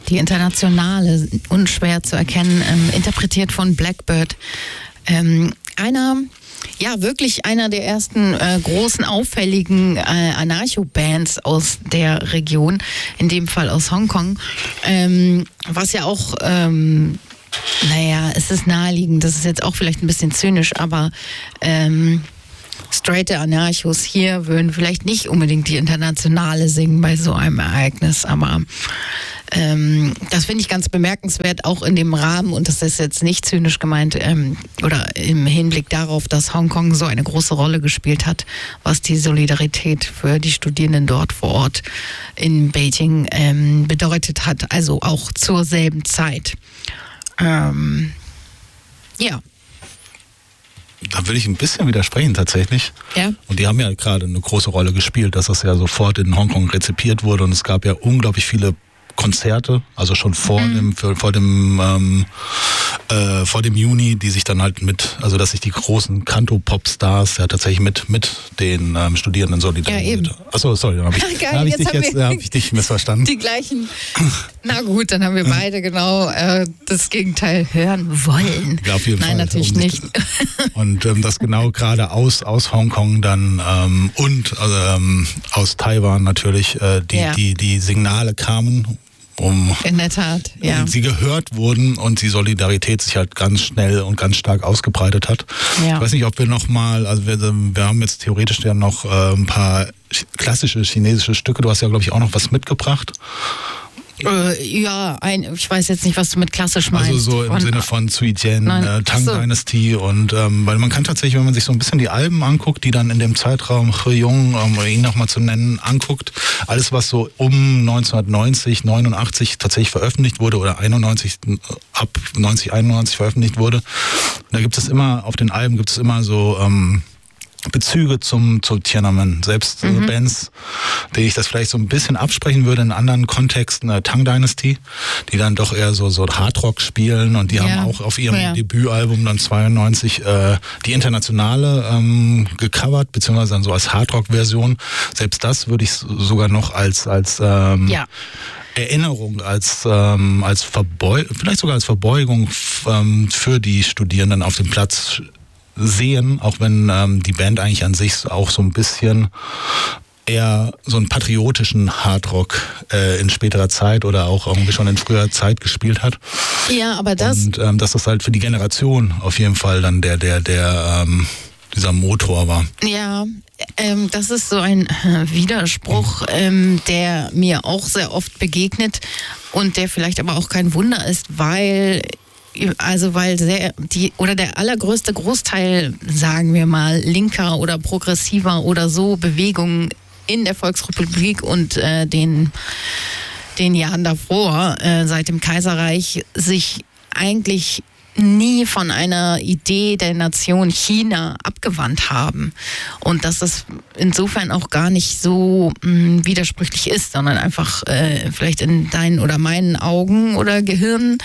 Die Internationale, unschwer zu erkennen, interpretiert von Blackbird. Wirklich einer der ersten großen, auffälligen Anarcho-Bands aus der Region, in dem Fall aus Hongkong, was ja auch, es ist naheliegend, das ist jetzt auch vielleicht ein bisschen zynisch, aber straighte Anarchos hier würden vielleicht nicht unbedingt die Internationale singen bei so einem Ereignis, aber das finde ich ganz bemerkenswert, auch in dem Rahmen, und das ist jetzt nicht zynisch gemeint, oder im Hinblick darauf, dass Hongkong so eine große Rolle gespielt hat, was die Solidarität für die Studierenden dort vor Ort in Beijing bedeutet hat, also auch zur selben Zeit. Da will ich ein bisschen widersprechen tatsächlich. Ja. Und die haben ja gerade eine große Rolle gespielt, dass das ja sofort in Hongkong rezipiert wurde, und es gab ja unglaublich viele Konzerte, also schon vor dem Juni, die sich dann halt dass sich die großen Kanto-Pop-Stars ja tatsächlich mit den Studierenden solidarisiert. Ja, Achso, sorry, dann habe ich dich missverstanden. Die gleichen. Na gut, dann haben wir beide genau das Gegenteil hören wollen. Ja, auf jeden Fall. Nein, natürlich nicht. Und das genau gerade aus Hongkong dann und aus Taiwan natürlich die Signale kamen, in der Tat, ja. Und sie gehört wurden und die Solidarität sich halt ganz schnell und ganz stark ausgebreitet hat. Ja. Ich weiß nicht, ob wir nochmal, also wir haben jetzt theoretisch ja noch ein paar klassische chinesische Stücke. Du hast ja, glaube ich, auch noch was mitgebracht. Ich weiß jetzt nicht, was du mit klassisch meinst. Also so im Sinne von Zui Jian, Tang Dynasty, und weil man kann tatsächlich, wenn man sich so ein bisschen die Alben anguckt, die dann in dem Zeitraum He Yong, ihn nochmal zu nennen, anguckt, alles was so um 1990, 89 tatsächlich veröffentlicht wurde oder 91, ab 90, 91 veröffentlicht wurde, da gibt es immer, auf den Alben gibt es immer so Bezüge zu Tiananmen. Selbst Bands, denen ich das vielleicht so ein bisschen absprechen würde in anderen Kontexten, Tang Dynasty, die dann doch eher so Hardrock spielen, und die haben auch auf ihrem Debütalbum dann 92 die Internationale gecovert, beziehungsweise dann so als Hardrock-Version. Selbst das würde ich sogar noch als Erinnerung, vielleicht sogar als Verbeugung für die Studierenden auf dem Platz sehen, auch wenn die Band eigentlich an sich auch so ein bisschen eher so einen patriotischen Hardrock in späterer Zeit oder auch irgendwie schon in früher Zeit gespielt hat. Ja, aber das... Und dass das halt für die Generation auf jeden Fall dann dieser Motor war. Ja, das ist so ein Widerspruch, der mir auch sehr oft begegnet und der vielleicht aber auch kein Wunder ist, weil der allergrößte Großteil, sagen wir mal, linker oder progressiver oder so Bewegungen in der Volksrepublik und den Jahren davor, seit dem Kaiserreich, sich eigentlich nie von einer Idee der Nation China abgewandt haben. Und dass es insofern auch gar nicht so widersprüchlich ist, sondern einfach vielleicht in deinen oder meinen Augen oder Gehirn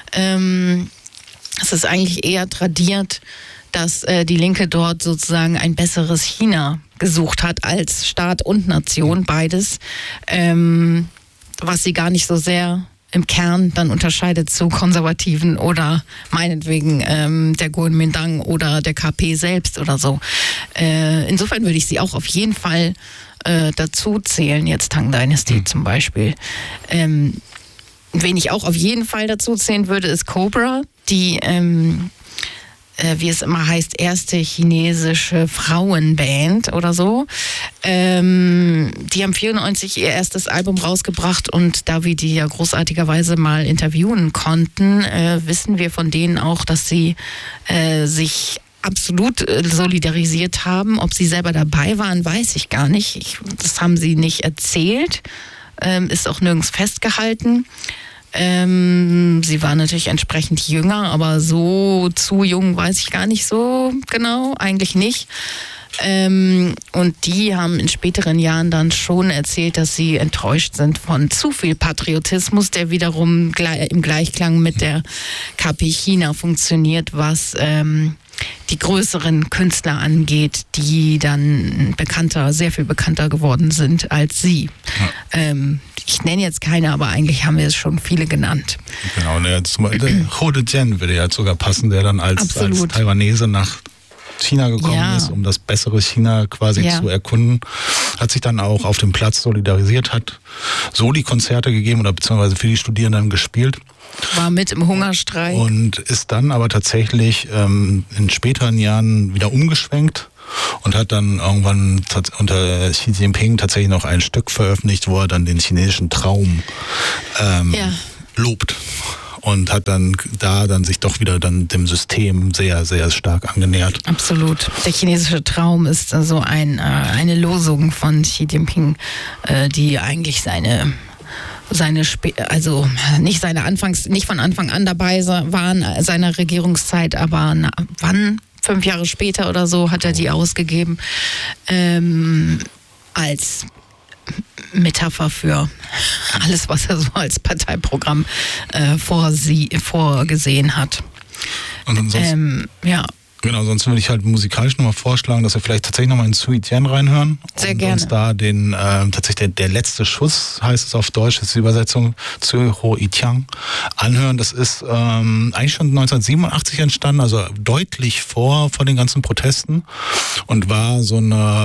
es ist eigentlich eher tradiert, dass die Linke dort sozusagen ein besseres China gesucht hat als Staat und Nation, beides, was sie gar nicht so sehr im Kern dann unterscheidet zu Konservativen oder meinetwegen der Kuomintang oder der KP selbst oder so. Insofern würde ich sie auch auf jeden Fall dazu zählen, jetzt Tang Dynasty zum Beispiel. Wen ich auch auf jeden Fall dazu zählen würde, ist Cobra, die, wie es immer heißt, erste chinesische Frauenband oder so. Die haben 1994 ihr erstes Album rausgebracht, und da wir die ja großartigerweise mal interviewen konnten, wissen wir von denen auch, dass sie sich absolut solidarisiert haben. Ob sie selber dabei waren, weiß ich gar nicht. Das haben sie nicht erzählt. Ist auch nirgends festgehalten. Sie war natürlich entsprechend jünger, aber so zu jung weiß ich gar nicht so genau, eigentlich nicht. Und die haben in späteren Jahren dann schon erzählt, dass sie enttäuscht sind von zu viel Patriotismus, der wiederum im Gleichklang mit der KP China funktioniert, was die größeren Künstler angeht, die dann sehr viel bekannter geworden sind als sie. Ja. Ich nenne jetzt keine, aber eigentlich haben wir es schon viele genannt. Genau, Ho De Jian würde ja sogar passen, der dann als Taiwanese nach China gekommen ist, um das bessere China quasi zu erkunden, hat sich dann auch auf dem Platz solidarisiert, hat Soli-Konzerte gegeben oder beziehungsweise für die Studierenden gespielt. War mit im Hungerstreik. Und ist dann aber tatsächlich in späteren Jahren wieder umgeschwenkt und hat dann irgendwann unter Xi Jinping tatsächlich noch ein Stück veröffentlicht, wo er dann den chinesischen Traum lobt. Und hat dann sich doch wieder dem System sehr, sehr stark angenähert. Absolut. Der chinesische Traum ist also eine Losung von Xi Jinping, die eigentlich nicht von Anfang an dabei waren seiner Regierungszeit, aber 5 Jahre später oder so hat er die ausgegeben als Metapher für alles, was er so als Parteiprogramm vorgesehen hat. Und ansonsten, Genau, sonst würde ich halt musikalisch nochmal vorschlagen, dass wir vielleicht tatsächlich nochmal in Sui Jian reinhören. Sehr gerne. Und uns da tatsächlich der letzte Schuss, heißt es auf Deutsch, ist die Übersetzung, Zui Ho I Tiang, anhören. Das ist eigentlich schon 1987 entstanden, also deutlich vor den ganzen Protesten und war so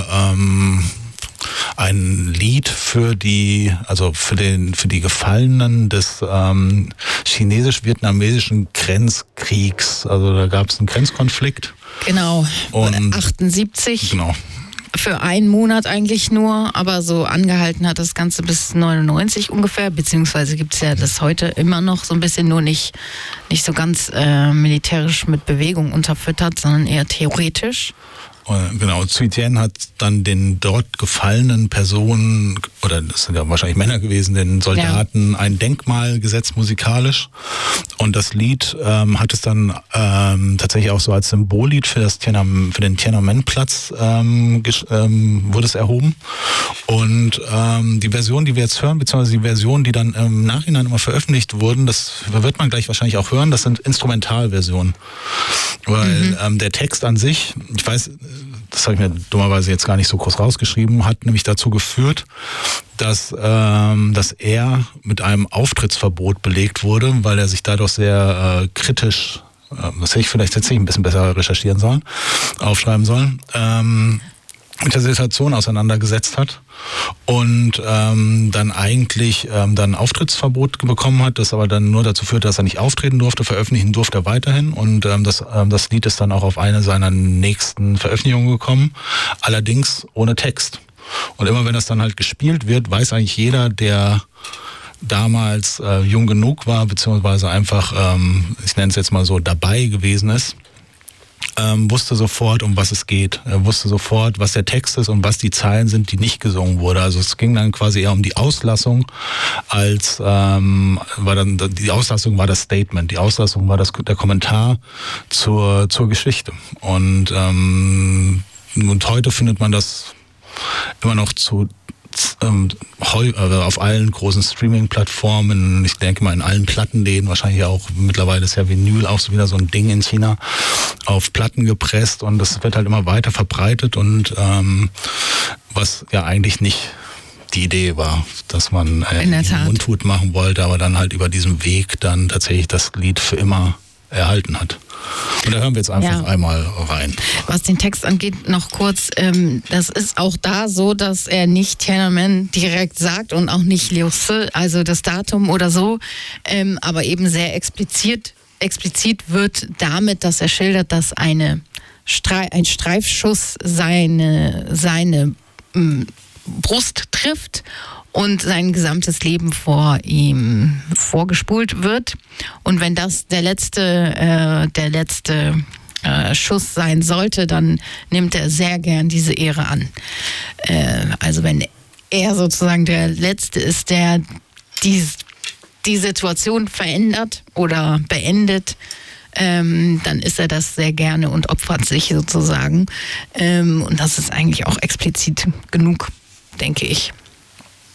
ein Lied für die Gefallenen des chinesisch-vietnamesischen Grenzkriegs. Also da gab es einen Grenzkonflikt. Genau, und 78. Genau. Für einen Monat eigentlich nur, aber so angehalten hat das Ganze bis 99 ungefähr, beziehungsweise gibt es ja das heute immer noch so ein bisschen, nur nicht so ganz militärisch mit Bewegung unterfüttert, sondern eher theoretisch. Genau, Sui Jian hat dann den dort gefallenen Personen, oder das sind ja wahrscheinlich Männer gewesen, den Soldaten ein Denkmal gesetzt musikalisch. Und das Lied hat es dann tatsächlich auch so als Symbollied für den Tiananmen-Platz wurde es erhoben. Und die Version, die wir jetzt hören, beziehungsweise die Version, die dann im Nachhinein immer veröffentlicht wurden, das wird man gleich wahrscheinlich auch hören, das sind Instrumentalversionen. Weil der Text an sich, ich weiß, das habe ich mir dummerweise jetzt gar nicht so groß rausgeschrieben, hat nämlich dazu geführt, dass er mit einem Auftrittsverbot belegt wurde, weil er sich dadurch sehr kritisch, das hätte ich vielleicht tatsächlich ein bisschen besser aufschreiben sollen, mit der Situation auseinandergesetzt hat und dann eigentlich dann Auftrittsverbot bekommen hat, das aber dann nur dazu führte, dass er nicht auftreten durfte, veröffentlichen durfte er weiterhin und das Lied ist dann auch auf eine seiner nächsten Veröffentlichungen gekommen, allerdings ohne Text. Und immer wenn das dann halt gespielt wird, weiß eigentlich jeder, der damals jung genug war, beziehungsweise einfach, ich nenne es jetzt mal so, dabei gewesen ist, wusste sofort, um was es geht. Er wusste sofort, was der Text ist und was die Zeilen sind, die nicht gesungen wurde. Also es ging dann quasi eher um die Auslassung, die Auslassung war das Statement, die Auslassung war der Kommentar zur Geschichte. Und heute findet man das immer noch auf allen großen Streaming-Plattformen, ich denke mal in allen Plattenläden, wahrscheinlich auch mittlerweile ist ja Vinyl auch so wieder so ein Ding in China, auf Platten gepresst und das wird halt immer weiter verbreitet und was ja eigentlich nicht die Idee war, dass man Mundhut machen wollte, aber dann halt über diesen Weg dann tatsächlich das Lied für immer erhalten hat. Und da hören wir jetzt einfach einmal rein. Was den Text angeht, noch kurz, das ist auch da so, dass er nicht Tiananmen direkt sagt und auch nicht Liu Si, also das Datum oder so, aber eben sehr explizit wird damit, dass er schildert, dass ein Streifschuss seine Brust trifft und sein gesamtes Leben vor ihm vorgespult wird. Und wenn das der letzte Schuss sein sollte, dann nimmt er sehr gern diese Ehre an. Also wenn er sozusagen der Letzte ist, der die Situation verändert oder beendet, dann ist er das sehr gerne und opfert sich sozusagen. Und das ist eigentlich auch explizit genug, denke ich.